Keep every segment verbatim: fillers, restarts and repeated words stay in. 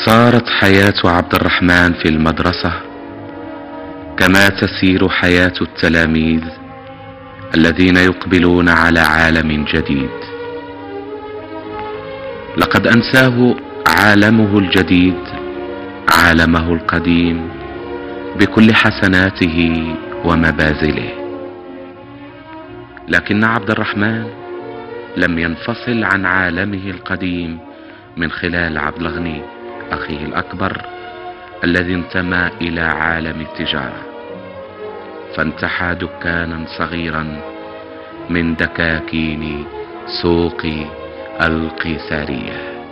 صارت حياة عبد الرحمن في المدرسة كما تسير حياة التلاميذ الذين يقبلون على عالم جديد. لقد أنساه عالمه الجديد عالمه القديم بكل حسناته ومبازله، لكن عبد الرحمن لم ينفصل عن عالمه القديم من خلال عبد الغني أخيه الأكبر الذي انتمى إلى عالم التجارة، فانتحى دكانا صغيرا من دكاكين سوق القيسارية.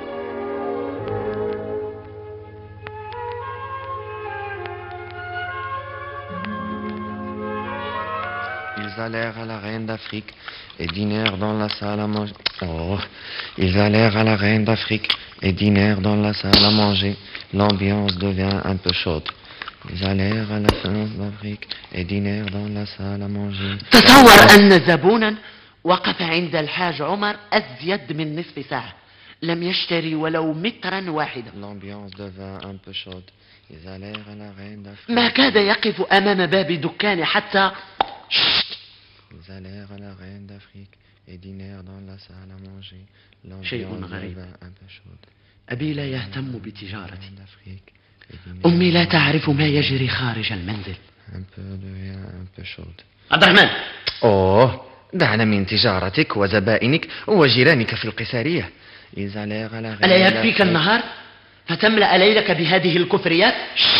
Ils allèrent à la reine d'Afrique et dînèrent dans la salle à manger. Oh. Ils allèrent à la reine d'Afrique et dînèrent dans la salle à manger. L'ambiance devient un peu chaude. Ils allèrent à la reine d'Afrique et dînèrent dans la salle à manger. تصور أن زبونا وقف عند الحاج عمر أزيد من نصف ساعة، لم يشتري ولو مترا واحدا. L'ambiance devint un peu chaude. Ils allèrent à la reine d'Afrique. ما كاد يقف أمام باب دكان حتى Ils allèrent à la reine d'Afrique et dînèrent dans la salle à manger. شيء L'ambiance غريب. devint un peu chaude. أبي لا يهتم بتجارتي، d'Afrique et dînèrent أمي لا تعرف ما يجري خارج المنزل. un peu devient un peu chaude. عبد الرحمن، أوه، دعنا من تجارتك وزبائنك وجيرانك في القيسارية. Ils allèrent à la reine ألا يكفيك d'Afrique. النهار فتملأ ليلك بهذه الكفريات؟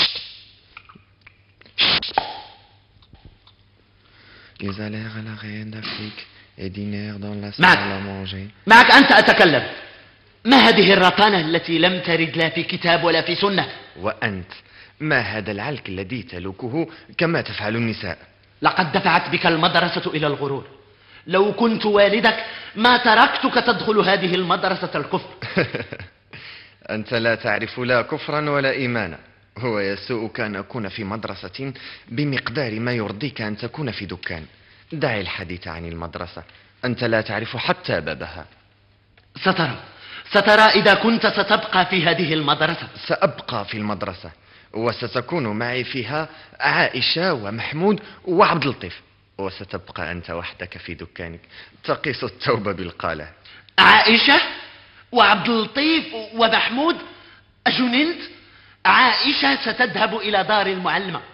Ils allèrent à la reine d'Afrique et dînèrent dans la معك. salle à manger. معك أنت أتكلم. ما هذه الرطانة التي لم ترد لا في كتاب ولا في سنة؟ وأنت، ما هذا العلك الذي تلوكه كما تفعل النساء؟ لقد دفعت بك المدرسة إلى الغرور. لو كنت والدك ما تركتك تدخل هذه المدرسة الكفر. أنت لا تعرف لا كفرا ولا إيمانا. هو يسوءك أن أكون في مدرسة بمقدار ما يرضيك أن تكون في دكان. دع الحديث عن المدرسة، أنت لا تعرف حتى بابها. سترى سترى إذا كنت ستبقى في هذه المدرسة. سأبقى في المدرسة وستكون معي فيها عائشة ومحمود وعبد اللطيف، وستبقى أنت وحدك في دكانك تقيس الثوب بالقالة. عائشة وعبد اللطيف ومحمود؟ أجننت؟ عائشة ستذهب إلى دار المعلمة